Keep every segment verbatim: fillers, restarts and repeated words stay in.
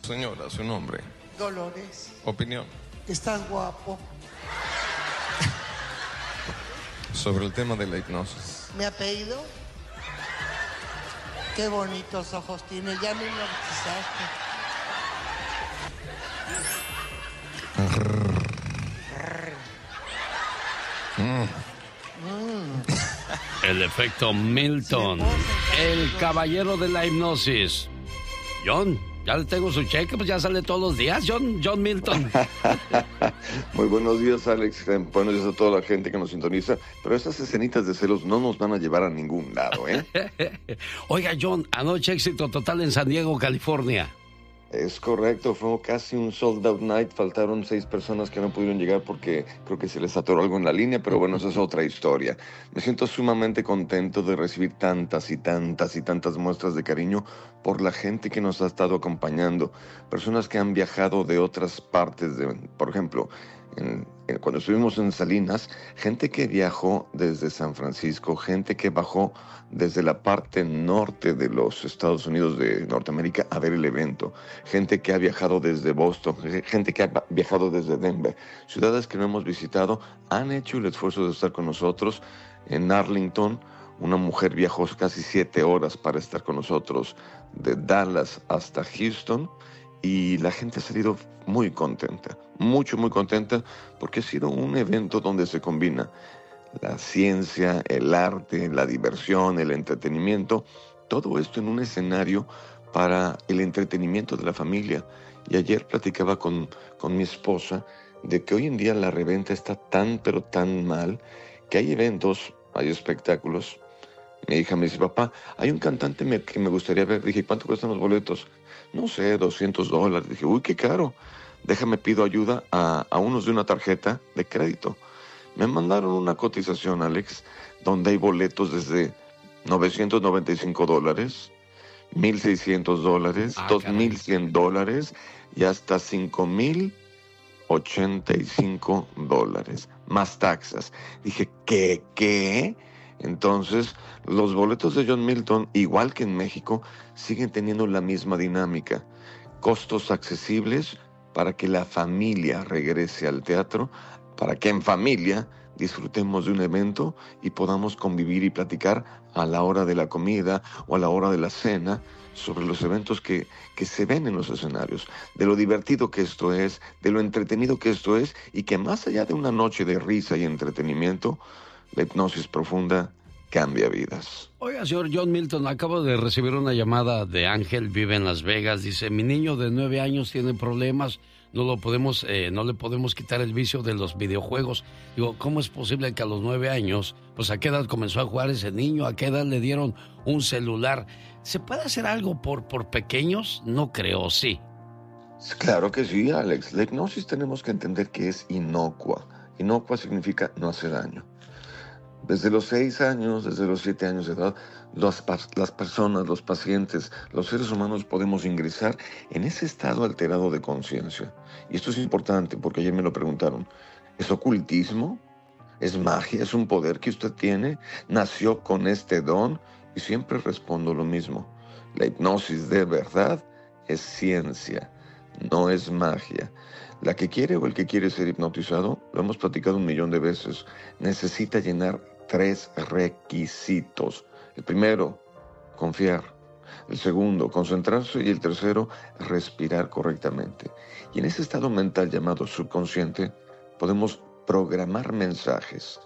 Señora, su nombre. Dolores. Opinión. Estás guapo. Sobre el tema de la hipnosis. ¿Mi apellido? Qué bonitos ojos tiene. Ya me hipnotizaste. El efecto Milton, el caballero de la hipnosis. John, ya le tengo su cheque, pues ya sale todos los días, John, John Milton. Muy buenos días, Alex. Buenos días a toda la gente que nos sintoniza. Pero esas escenitas de celos no nos van a llevar a ningún lado, ¿eh? Oiga, John, anoche éxito total en San Diego, California. Es correcto, fue casi un sold out night. Faltaron seis personas que no pudieron llegar porque creo que se les atoró algo en la línea, pero bueno, esa es otra historia. Me siento sumamente contento de recibir tantas y tantas y tantas muestras de cariño por la gente que nos ha estado acompañando. Personas que han viajado de otras partes, de, por ejemplo, en, en, cuando estuvimos en Salinas, gente que viajó desde San Francisco, gente que bajó desde la parte norte de los Estados Unidos de Norteamérica a ver el evento, gente que ha viajado desde Boston, gente que ha viajado desde Denver, ciudades que no hemos visitado, han hecho el esfuerzo de estar con nosotros. En Arlington, una mujer viajó casi siete horas para estar con nosotros, de Dallas hasta Houston, y la gente ha salido muy contenta, mucho, muy contenta, porque ha sido un evento donde se combina la ciencia, el arte, la diversión, el entretenimiento, todo esto en un escenario para el entretenimiento de la familia. Y ayer platicaba con, con mi esposa de que hoy en día la reventa está tan, pero tan mal, que hay eventos, hay espectáculos. Mi hija me dice, papá, hay un cantante me, que me gustaría ver. Dije, ¿cuánto cuestan los boletos? No sé, doscientos dólares. Dije, uy, qué caro. Déjame, pido ayuda a, a unos de una tarjeta de crédito. Me mandaron una cotización, Alex, donde hay boletos desde novecientos noventa y cinco dólares, mil seiscientos dólares, ah, dos mil cien dólares y hasta cinco mil ochenta y cinco dólares, más taxas. Dije, ¿qué? ¿Qué? Entonces, los boletos de John Milton, igual que en México, siguen teniendo la misma dinámica. Costos accesibles para que la familia regrese al teatro, para que en familia disfrutemos de un evento y podamos convivir y platicar a la hora de la comida o a la hora de la cena sobre los eventos que, que se ven en los escenarios, de lo divertido que esto es, de lo entretenido que esto es, y que más allá de una noche de risa y entretenimiento, la hipnosis profunda cambia vidas. Oiga, señor John Milton, acabo de recibir una llamada de Ángel, vive en Las Vegas. Dice, mi niño de nueve años tiene problemas, no lo podemos, eh, no le podemos quitar el vicio de los videojuegos. Digo, ¿cómo es posible que a los nueve años, pues a qué edad comenzó a jugar ese niño? ¿A qué edad le dieron un celular? ¿Se puede hacer algo por, por pequeños? No creo, sí. Claro que sí, Alex. La hipnosis tenemos que entender que es inocua. Inocua significa no hace daño. Desde los seis años, desde los siete años de edad, las, las personas, los pacientes, los seres humanos podemos ingresar en ese estado alterado de conciencia. Y esto es importante porque ayer me lo preguntaron. ¿Es ocultismo? ¿Es magia? ¿Es un poder que usted tiene? ¿Nació con este don? Y siempre respondo lo mismo. La hipnosis de verdad es ciencia, no es magia. La que quiere o el que quiere ser hipnotizado, lo hemos platicado un millón de veces, necesita llenar tres requisitos. El primero, confiar. El segundo, concentrarse. Y el tercero, respirar correctamente. Y en ese estado mental llamado subconsciente, podemos programar mensajes,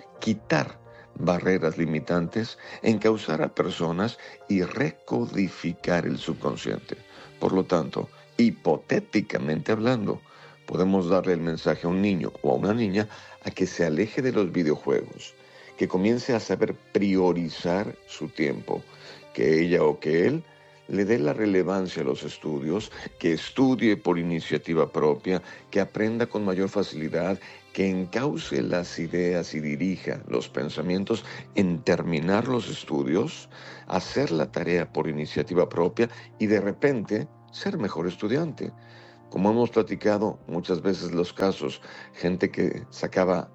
quitar barreras limitantes, encauzar a personas y recodificar el subconsciente. Por lo tanto, hipotéticamente hablando, podemos darle el mensaje a un niño o a una niña a que se aleje de los videojuegos, que comience a saber priorizar su tiempo, que ella o que él le dé la relevancia a los estudios, que estudie por iniciativa propia, que aprenda con mayor facilidad, que encauce las ideas y dirija los pensamientos en terminar los estudios, hacer la tarea por iniciativa propia y de repente ser mejor estudiante. Como hemos platicado muchas veces los casos, gente que sacaba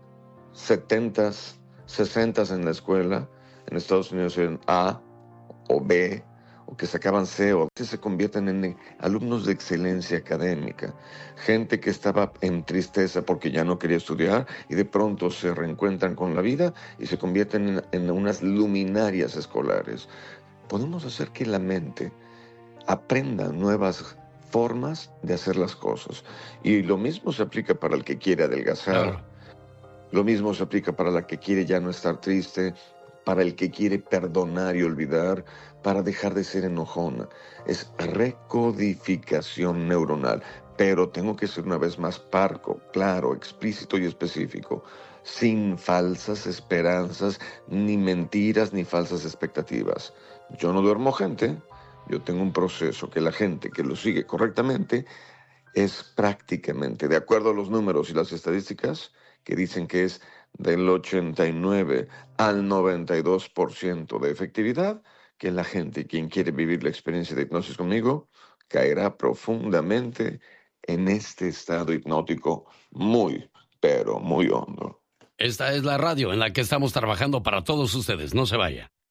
setentas, sesentas en la escuela, en Estados Unidos en A o B o que sacaban C E O, se convierten en alumnos de excelencia académica, gente que estaba en tristeza porque ya no quería estudiar y de pronto se reencuentran con la vida y se convierten en, en unas luminarias escolares. Podemos hacer que la mente aprenda nuevas formas de hacer las cosas. Y lo mismo se aplica para el que quiere adelgazar, Claro. lo mismo se aplica para la que quiere ya no estar triste, para el que quiere perdonar y olvidar, para dejar de ser enojona. Es recodificación neuronal. Pero tengo que ser una vez más parco, claro, explícito y específico, sin falsas esperanzas, ni mentiras, ni falsas expectativas. Yo no duermo gente, yo tengo un proceso que la gente que lo sigue correctamente es prácticamente, de acuerdo a los números y las estadísticas, que dicen que es del ochenta y nueve al noventa y dos por ciento de efectividad, que la gente, quien quiere vivir la experiencia de hipnosis conmigo, caerá profundamente en este estado hipnótico muy, pero muy hondo. Esta es la radio en la que estamos trabajando para todos ustedes. No se vaya.